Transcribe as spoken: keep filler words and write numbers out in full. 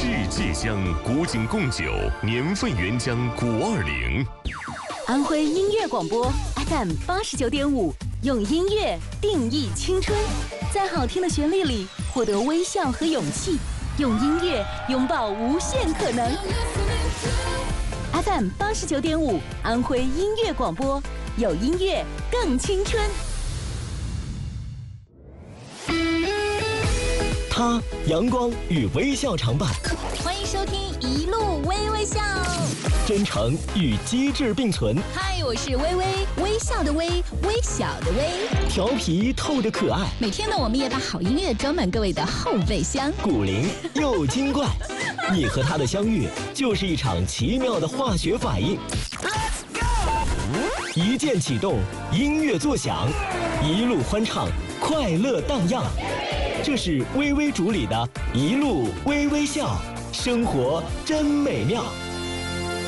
世界香古井贡酒，年份原浆古二零。 安徽音乐广播 F M 八十九点五，用音乐定义青春，在好听的旋律里获得微笑和勇气，用音乐拥抱无限可能。F M 八十九点五，安徽音乐广播，有音乐更青春。 他阳光与微笑常伴， 欢迎收听一路微微笑， 真诚与机智并存。 嗨，我是微微，微笑的微，微小的微， 调皮透着可爱。 每天呢，我们也把好音乐装满各位的后备箱， 古灵又精怪。你和他的相遇，就是一场奇妙的化学反应。Let's go！ 一键启动，音乐作响，一路欢唱，快乐荡漾。这是微微主理的一路微微笑，生活真美妙。